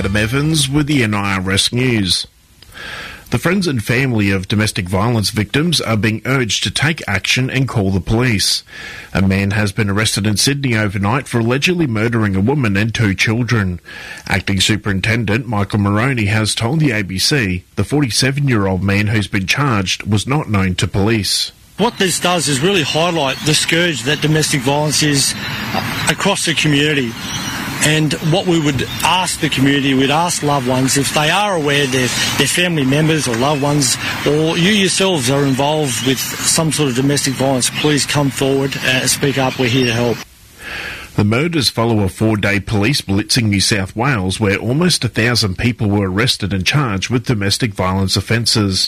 Adam Evans with the NIRS News. The friends and family of domestic violence victims are being urged to take action and call the police. A man has been arrested in Sydney overnight for allegedly murdering a woman and 2 children. Acting Superintendent Michael Moroney has told the ABC the 47-year-old man who's been charged was not known to police. What this does is really highlight the scourge that domestic violence is across the community. And what we would ask the community, we'd ask loved ones, if they are aware their family members or loved ones, or you yourselves are involved with some sort of domestic violence, please come forward, speak up, we're here to help. The murders follow a 4-day police blitz in New South Wales where almost 1,000 people were arrested and charged with domestic violence offences.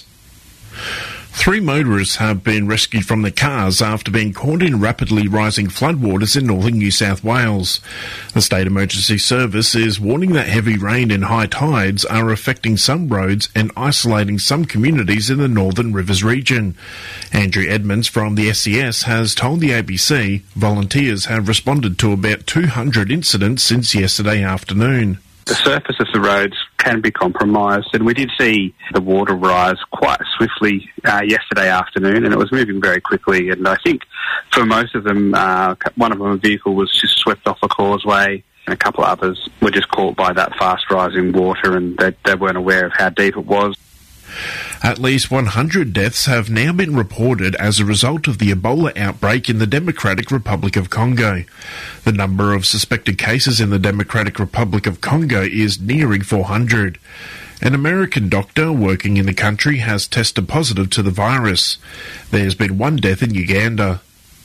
3 motorists have been rescued from their cars after being caught in rapidly rising floodwaters in northern New South Wales. The State Emergency Service is warning that heavy rain and high tides are affecting some roads and isolating some communities in the Northern Rivers region. Andrew Edmonds from the SES has told the ABC volunteers have responded to about 200 incidents since yesterday afternoon. The surface of the roads can be compromised, and we did see the water rise quite swiftly yesterday afternoon, and it was moving very quickly. And I think for most of them, one of them, a vehicle was just swept off a causeway, and a couple of others were just caught by that fast rising water, and they weren't aware of how deep it was. At least 100 deaths have now been reported as a result of the Ebola outbreak in the Democratic Republic of Congo. The number of suspected cases in the Democratic Republic of Congo is nearing 400. An American doctor working in the country has tested positive to the virus. There's been 1 death in Uganda.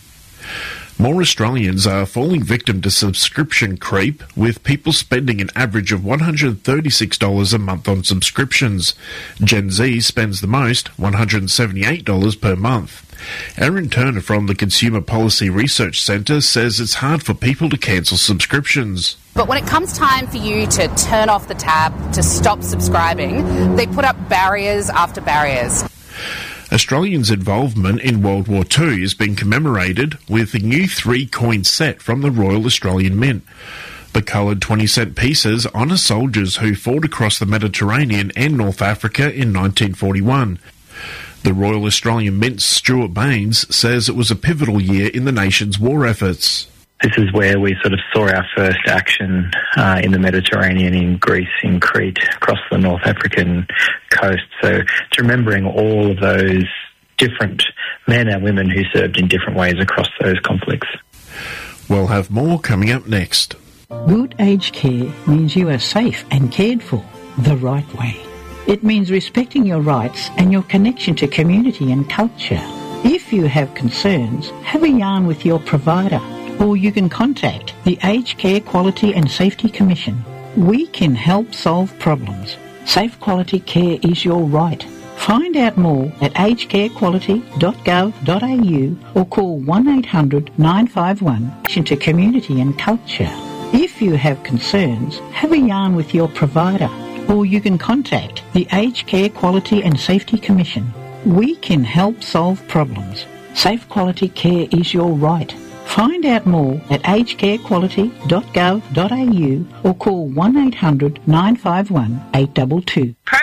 More Australians are falling victim to subscription creep, with people spending an average of $136 a month on subscriptions. Gen Z spends the most, $178 per month. Aaron Turner from the Consumer Policy Research Centre says it's hard for people to cancel subscriptions. But when it comes time for you to turn off the tab, to stop subscribing, they put up barriers after barriers. Australians' involvement in World War II is being commemorated with a new 3-coin set from the Royal Australian Mint. The coloured 20-cent pieces honour soldiers who fought across the Mediterranean and North Africa in 1941. The Royal Australian Mint's Stuart Baines says it was a pivotal year in the nation's war efforts. This is where we sort of saw our first action in the Mediterranean, in Greece, in Crete, across the North African coast. So it's remembering all of those different men and women who served in different ways across those conflicts. We'll have more coming up next. Good aged care means you are safe and cared for the right way. It means respecting your rights and your connection to community and culture. If you have concerns, have a yarn with your provider, or you can contact the Aged Care Quality and Safety Commission. We can help solve problems. Safe quality care is your right. Find out more at agedcarequality.gov.au or call 1800 951 to community and culture. If you have concerns, have a yarn with your provider, or you can contact the Aged Care Quality and Safety Commission. We can help solve problems. Safe quality care is your right. Find out more at agedcarequality.gov.au or call 1800 951 822.